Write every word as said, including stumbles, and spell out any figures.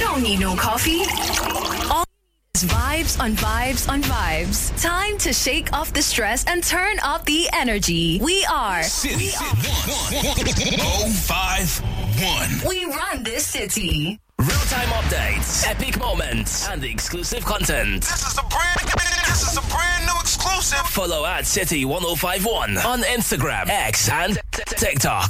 don't need no coffee. All is vibes on vibes on vibes. Time to shake off the stress and turn up the energy. We are City oh five one. We run this city. Real-time updates, epic moments, and exclusive content. This is a brand This is a brand new exclusive. Follow at City ten fifty-one on Instagram, X, and TikTok.